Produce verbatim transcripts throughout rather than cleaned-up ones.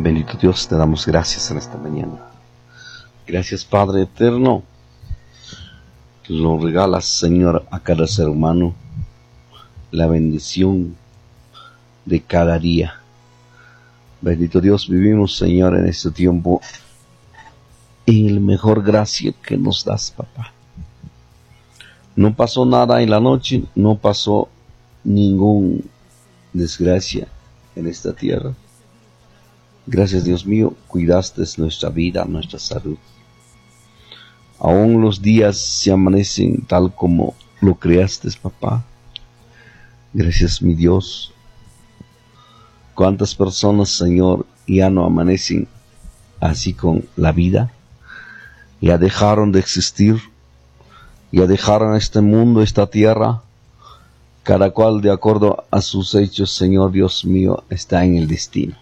Bendito Dios, te damos gracias en esta mañana. Gracias, Padre eterno, que lo regalas, Señor, a cada ser humano, la bendición de cada día. Bendito Dios, vivimos, Señor, en este tiempo en el mejor gracia que nos das, papá. No pasó nada en la noche, no pasó ninguna desgracia en esta tierra. Gracias, Dios mío, cuidaste nuestra vida, nuestra salud. Aún los días se amanecen tal como lo creaste, papá. Gracias, mi Dios. ¿Cuántas personas, Señor, ya no amanecen así con la vida? Ya dejaron de existir, ya dejaron este mundo, esta tierra. Cada cual, de acuerdo a sus hechos, Señor Dios mío, está en el destino.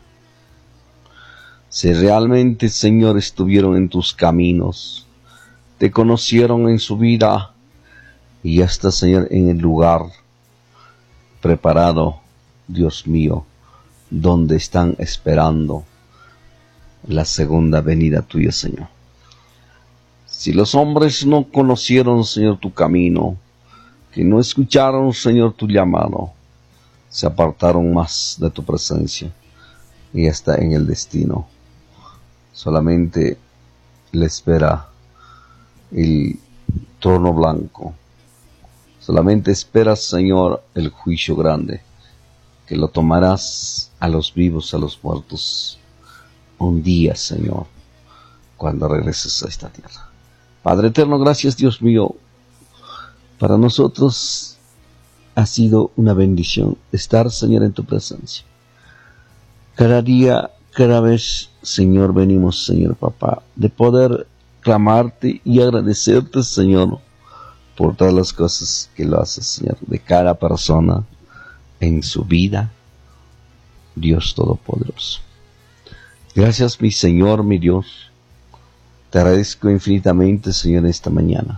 Si realmente, Señor, estuvieron en tus caminos, te conocieron en su vida, y ya está, Señor, en el lugar preparado, Dios mío, donde están esperando la segunda venida tuya, Señor. Si los hombres no conocieron, Señor, tu camino, que no escucharon, Señor, tu llamado, se apartaron más de tu presencia, y ya está en el destino. Solamente le espera el trono blanco. Solamente espera, Señor, el juicio grande, que lo tomarás a los vivos, a los muertos, un día, Señor, cuando regreses a esta tierra. Padre eterno, gracias, Dios mío. Para nosotros ha sido una bendición estar, Señor, en tu presencia. Cada día, cada vez, Señor, venimos, Señor, papá, de poder clamarte y agradecerte, Señor, por todas las cosas que lo haces, Señor, de cada persona en su vida, Dios Todopoderoso. Gracias, mi Señor, mi Dios. Te agradezco infinitamente, Señor, esta mañana,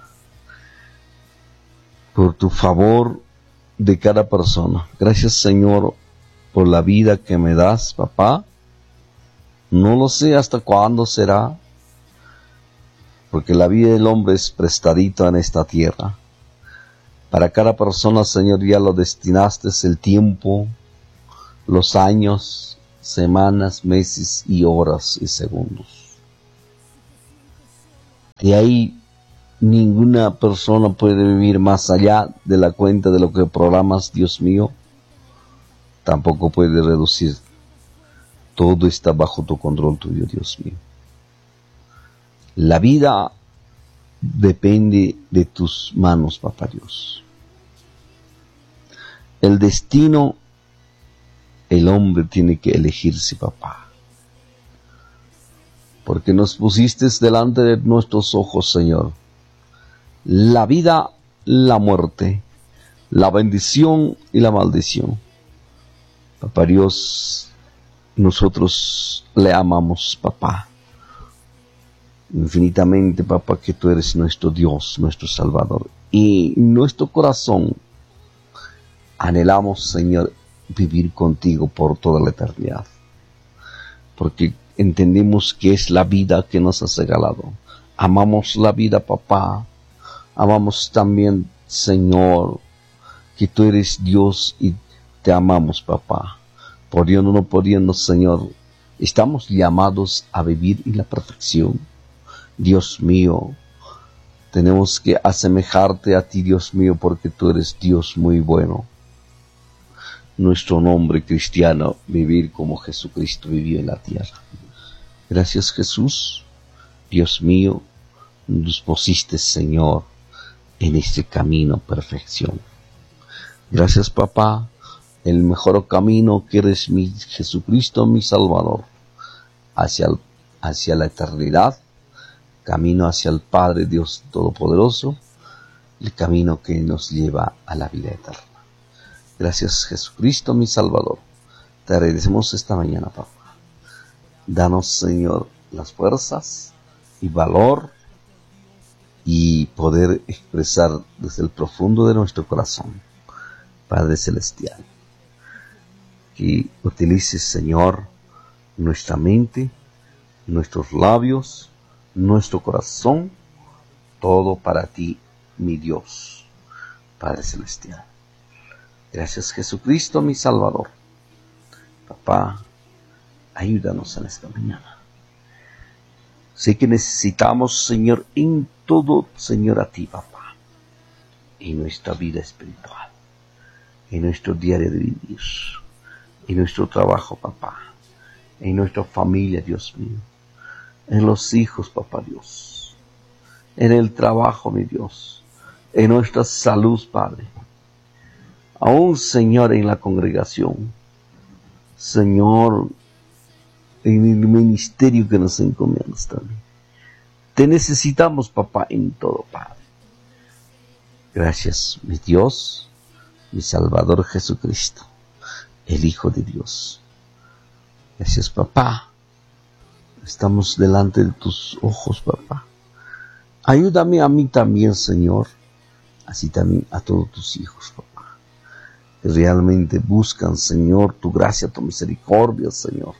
por tu favor de cada persona. Gracias, Señor, por la vida que me das, papá. No lo sé hasta cuándo será, porque la vida del hombre es prestadita en esta tierra. Para cada persona, Señor, ya lo destinaste el tiempo, los años, semanas, meses y horas y segundos. De ahí ninguna persona puede vivir más allá de la cuenta de lo que programas, Dios mío. Tampoco puede reducir. Todo está bajo tu control tuyo, Dios mío. La vida depende de tus manos, papá Dios. El destino, el hombre tiene que elegirse, papá. Porque nos pusiste delante de nuestros ojos, Señor, la vida, la muerte, la bendición y la maldición. Papá Dios, nosotros le amamos, papá, infinitamente, papá, que tú eres nuestro Dios, nuestro Salvador. Y en nuestro corazón anhelamos, Señor, vivir contigo por toda la eternidad. Porque entendemos que es la vida que nos has regalado. Amamos la vida, papá. Amamos también, Señor, que tú eres Dios y te amamos, papá. Pudiendo o no pudiendo, Señor, estamos llamados a vivir en la perfección. Dios mío, tenemos que asemejarte a ti, Dios mío, porque tú eres Dios muy bueno. Nuestro nombre cristiano, vivir como Jesucristo vivió en la tierra. Gracias, Jesús. Dios mío, nos pusiste, Señor, en este camino perfección. Gracias, papá. El mejor camino que eres mi Jesucristo, mi Salvador, hacia, el, hacia la eternidad, camino hacia el Padre Dios Todopoderoso, el camino que nos lleva a la vida eterna. Gracias, Jesucristo, mi Salvador. Te agradecemos esta mañana, papá. Danos, Señor, las fuerzas y valor y poder expresar desde el profundo de nuestro corazón, Padre Celestial, que utilices, Señor, nuestra mente, nuestros labios, nuestro corazón, todo para ti, mi Dios, Padre Celestial. Gracias, Jesucristo, mi Salvador. Papá, ayúdanos en esta mañana. Sé que necesitamos, Señor, en todo, Señor, a ti, papá, en nuestra vida espiritual, en nuestro diario de vivir, en nuestro trabajo, papá, en nuestra familia, Dios mío, en los hijos, papá Dios, en el trabajo, mi Dios, en nuestra salud, Padre, aún, Señor, en la congregación, Señor, en el ministerio que nos encomiendas también. Te necesitamos, papá, en todo, Padre. Gracias, mi Dios, mi Salvador Jesucristo, el Hijo de Dios. Gracias, papá. Estamos delante de tus ojos, papá. Ayúdame a mí también, Señor, así también a todos tus hijos, papá, que realmente buscan, Señor, tu gracia, tu misericordia, Señor.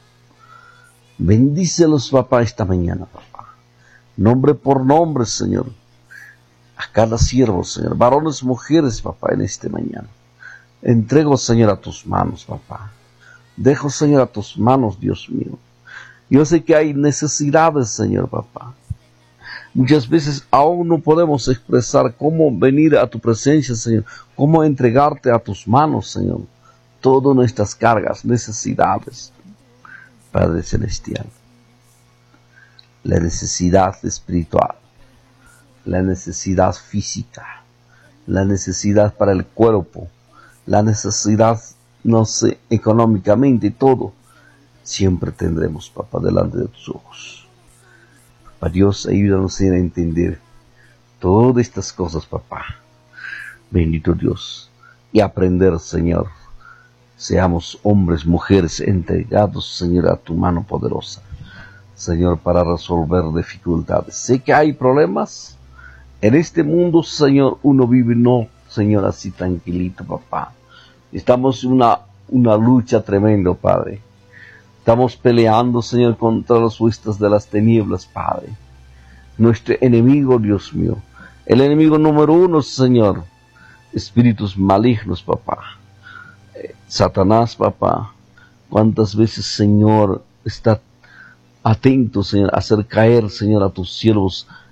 Bendícelos, papá, esta mañana, papá. Nombre por nombre, Señor. A cada siervo, Señor. Varones, mujeres, papá, en esta mañana. Entrego, Señor, a tus manos, papá. Dejo, Señor, a tus manos, Dios mío. Yo sé que hay necesidades, Señor, papá. Muchas veces aún no podemos expresar cómo venir a tu presencia, Señor. Cómo entregarte a tus manos, Señor. Todas nuestras cargas, necesidades. Padre Celestial, la necesidad espiritual, la necesidad física, la necesidad para el cuerpo, la necesidad, no sé, económicamente, todo, siempre tendremos, papá, delante de tus ojos. Papá Dios, ayúdanos a entender todas estas cosas, papá. Bendito Dios, y aprender, Señor. Seamos hombres, mujeres entregados, Señor, a tu mano poderosa, Señor, para resolver dificultades. Sé que hay problemas en este mundo, Señor. Uno vive, no, Señor, así tranquilito, papá. Estamos en una, una lucha tremenda, Padre. Estamos peleando, Señor, contra las huestes de las tinieblas, Padre. Nuestro enemigo, Dios mío. El enemigo número uno, Señor. Espíritus malignos, papá. Satanás, papá, cuántas veces, Señor, está atento, Señor, a hacer caer, Señor, a tus siervos